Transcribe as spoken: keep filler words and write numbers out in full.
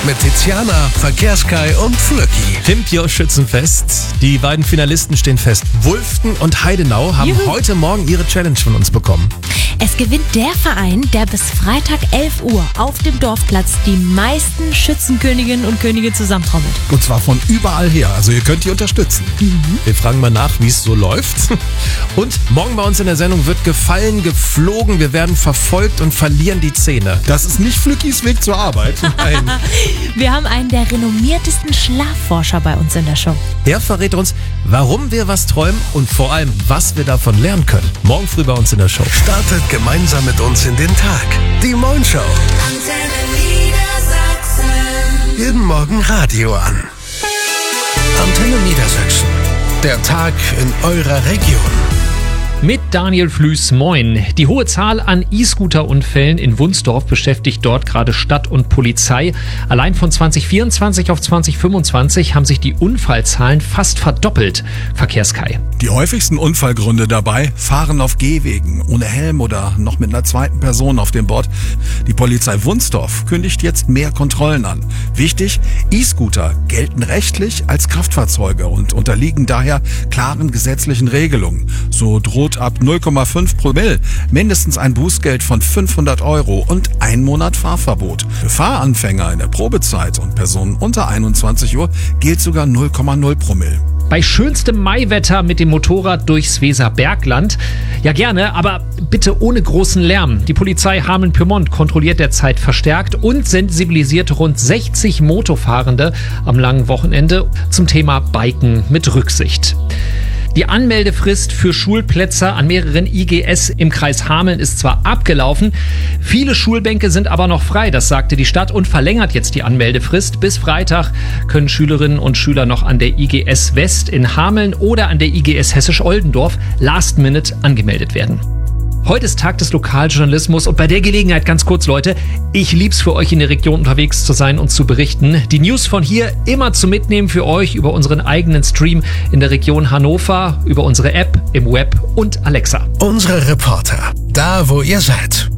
mit Tiziana, Verkehrskai und Flöcki. Pimp-Your-Schützenfest. Die beiden Finalisten stehen fest. Wulften und Heidenau haben Juhu. heute Morgen ihre Challenge von uns bekommen. Es gewinnt der Verein, der bis Freitag elf Uhr auf dem Dorfplatz die meisten Schützenköniginnen und Könige zusammentrommelt. Und zwar von überall her. Also ihr könnt die unterstützen. Wir fragen mal nach, wie es so läuft. Und morgen bei uns in der Sendung wird gefallen, geflogen. Wir werden verfolgt und verlieren die Zähne. Das ist nicht Flückis Weg zur Arbeit. Nein. Wir haben einen der renommiertesten Schlafforscher bei uns in der Show. Er verrät uns, warum wir was träumen und vor allem, was wir davon lernen können. Morgen früh bei uns in der Show. Startet gemeinsam mit uns in den Tag. Die Moin Show. Jeden Morgen Radio an. Antenne Niedersachsen. Der Tag in eurer Region. Mit Daniel Flüß, moin. Die hohe Zahl an E-Scooter-Unfällen in Wunsdorf beschäftigt dort gerade Stadt und Polizei. Allein von zwanzig vierundzwanzig auf zwanzig fünfundzwanzig haben sich die Unfallzahlen fast verdoppelt. Verkehrskai. Die häufigsten Unfallgründe dabei: Fahren auf Gehwegen, ohne Helm oder noch mit einer zweiten Person auf dem Board. Die Polizei Wunsdorf kündigt jetzt mehr Kontrollen an. Wichtig: E-Scooter gelten rechtlich als Kraftfahrzeuge und unterliegen daher klaren gesetzlichen Regelungen. So droht ab null Komma fünf Promille mindestens ein Bußgeld von fünfhundert Euro und ein Monat Fahrverbot. Für Fahranfänger in der Probezeit und Personen unter einundzwanzig Uhr gilt sogar null Komma null Promille. Bei schönstem Maiwetter mit dem Motorrad durchs Weserbergland? Ja gerne, aber bitte ohne großen Lärm. Die Polizei Hameln-Pyrmont kontrolliert derzeit verstärkt und sensibilisiert rund sechzig Motofahrende am langen Wochenende zum Thema Biken mit Rücksicht. Die Anmeldefrist für Schulplätze an mehreren I G S im Kreis Hameln ist zwar abgelaufen, viele Schulbänke sind aber noch frei, das sagte die Stadt und verlängert jetzt die Anmeldefrist. Bis Freitag können Schülerinnen und Schüler noch an der I G S West in Hameln oder an der I G S Hessisch-Oldendorf last minute angemeldet werden. Heute ist Tag des Lokaljournalismus und bei der Gelegenheit ganz kurz, Leute, ich lieb's für euch in der Region unterwegs zu sein und zu berichten. Die News von hier immer zum Mitnehmen für euch über unseren eigenen Stream in der Region Hannover, über unsere App, im Web und Alexa. Unsere Reporter. Da, wo ihr seid.